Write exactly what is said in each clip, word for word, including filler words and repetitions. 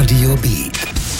Rádio Beat.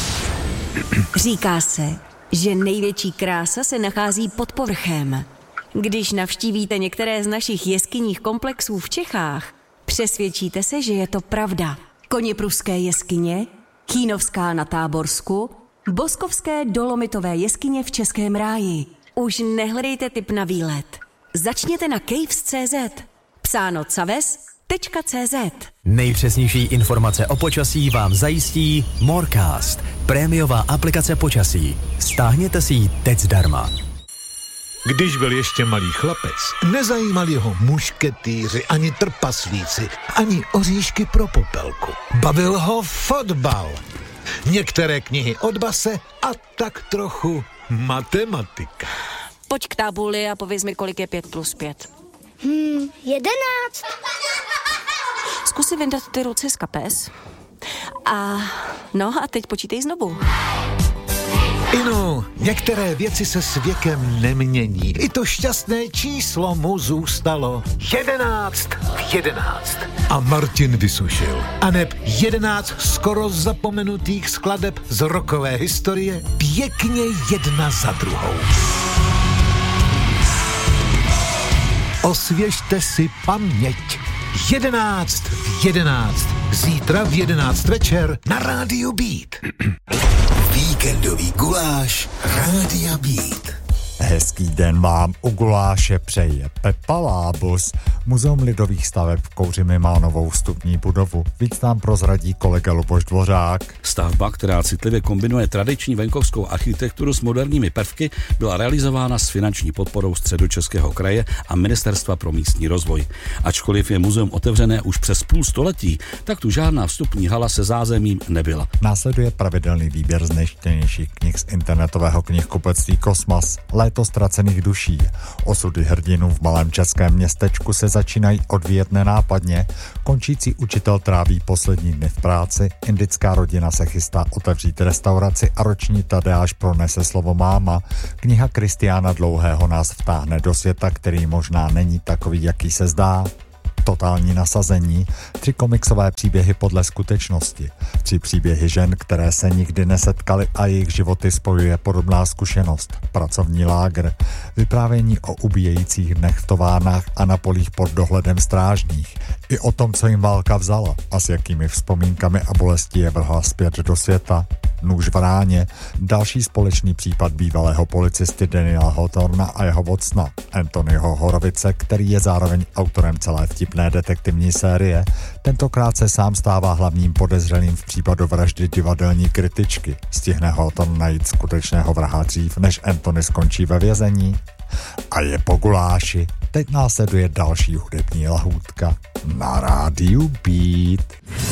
Říká se, že největší krása se nachází pod povrchem. Když navštívíte některé z našich jeskyních komplexů v Čechách, přesvědčíte se, že je to pravda. Koněpruské jeskyně, Chýnovská na Táborsku, Boskovské dolomitové jeskyně v Českém ráji. Už nehledejte tip na výlet. Začněte na caves tečka cé zet. Psáno caves tečka cé zet. Nejpřesnější informace o počasí vám zajistí Morecast, prémiová aplikace počasí. Stáhněte si ji teď zdarma. Když byl ještě malý chlapec, nezajímali ho mušketýři, ani trpaslíci, ani oříšky pro popelku. Bavil ho fotbal, některé knihy od base a tak trochu matematika. Pojď k tabuli a pověz mi, kolik je pět plus pět. Hmm, jedenáct. Zkus si vyndat ty ruce z kapes. A no a teď počítej znovu. Inu, některé věci se s věkem nemění. I to šťastné číslo mu zůstalo. Jedenáct v jedenáct. A Martin vysušil. Aneb jedenáct skoro zapomenutých skladeb z rockové historie pěkně jedna za druhou. Osvěžte si paměť. Jedenáct v jedenáct. Zítra v jedenáct večer na Rádiu Beat. Víkendový guláš Rádia Beat. Hezký den vám u guláše přeje Pepa Lábus. Muzeum lidových staveb v Kouřimi má novou vstupní budovu. Víc nám prozradí kolega Luboš Dvořák. Stavba, která citlivě kombinuje tradiční venkovskou architekturu s moderními prvky, byla realizována s finanční podporou Středočeského kraje a Ministerstva pro místní rozvoj. Ačkoliv je muzeum otevřené už přes půl století, tak tu žádná vstupní hala se zázemím nebyla. Následuje pravidelný výběr z nejčtenějších knih z internetového knihkupectví Kosmas. Léto ztracených duší. Osudy hrdinů v malém českém městečku se začínají odvíjet nenápadně. Končící učitel tráví poslední dny v práci, indická rodina se chystá otevřít restauraci a roční Tadeáš pronese slovo máma. Kniha Kristiána Dlouhého nás vtáhne do světa, který možná není takový, jaký se zdá. Totální nasazení, tři komiksové příběhy podle skutečnosti, tři příběhy žen, které se nikdy nesetkaly a jejich životy spojuje podobná zkušenost, pracovní lágr, vyprávění o ubíjejících dnech v továrnách a na polích pod dohledem strážných, i o tom, co jim válka vzala a s jakými vzpomínkami a bolestí je vrhla zpět do světa. Nůž v ráně, další společný případ bývalého policisty Daniela Hawthorna a jeho vocna Anthonyho Horovice, který je zároveň autorem celé vtipné detektivní série. Tentokrát se sám stává hlavním podezřelým v případu vraždy divadelní kritičky. Stihne Hawthorn najít skutečného vraha dřív, než Anthony skončí ve vězení. A je po guláši. Teď následuje další hudební lahůdka na Rádiu Beat.